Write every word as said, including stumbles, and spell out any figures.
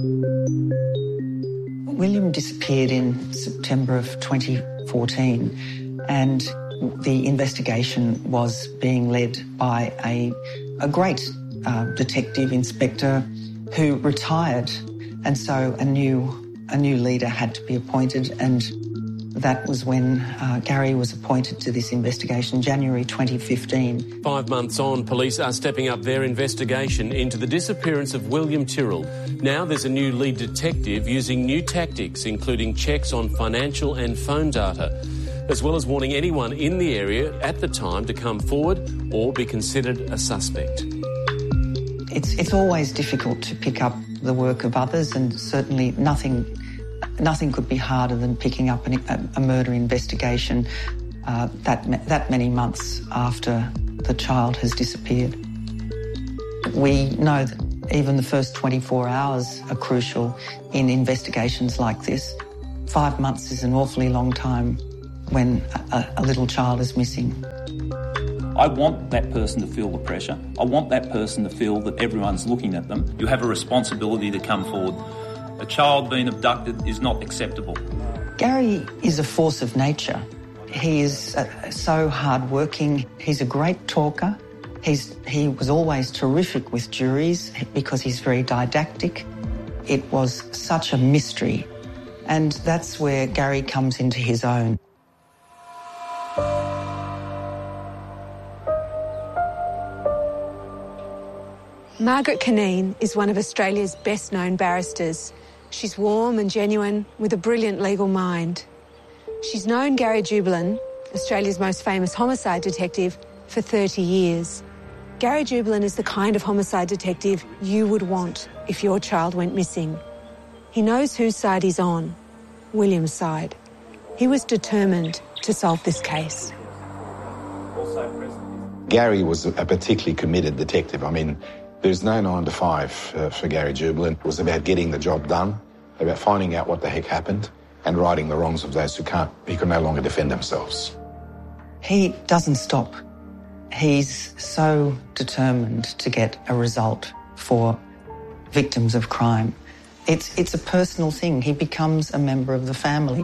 William disappeared in September of twenty fourteen, and the investigation was being led by a, a great uh, detective inspector who retired, and so a new, a new leader had to be appointed, and that was when uh, Gary was appointed to this investigation, January twenty fifteen. Five months on, police are stepping up their investigation into the disappearance of William Tyrrell. Now there's a new lead detective using new tactics, including checks on financial and phone data, as well as warning anyone in the area at the time to come forward or be considered a suspect. It's, it's always difficult to pick up the work of others, and certainly nothing... Nothing could be harder than picking up an, a, a murder investigation uh, that, that many months after the child has disappeared. We know that even the first twenty-four hours are crucial in investigations like this. Five months is an awfully long time when a, a little child is missing. I want that person to feel the pressure. I want that person to feel that everyone's looking at them. You have a responsibility to come forward. A child being abducted is not acceptable. Gary is a force of nature. He is uh, so hard-working. He's a great talker. He's, he was always terrific with juries because he's very didactic. It was such a mystery, and that's where Gary comes into his own. Margaret Cunneen is one of Australia's best-known barristers. She's warm and genuine, with a brilliant legal mind. She's known Gary Jubelin, Australia's most famous homicide detective, for thirty years. Gary Jubelin is the kind of homicide detective you would want if your child went missing. He knows whose side he's on, William's side. He was determined to solve this case. Gary was a particularly committed detective. I mean, there's no nine to five uh, for Gary Jubelin. It was about getting the job done, about finding out what the heck happened and righting the wrongs of those who can't, who can no longer defend themselves. He doesn't stop. He's so determined to get a result for victims of crime. It's, it's a personal thing. He becomes a member of the family.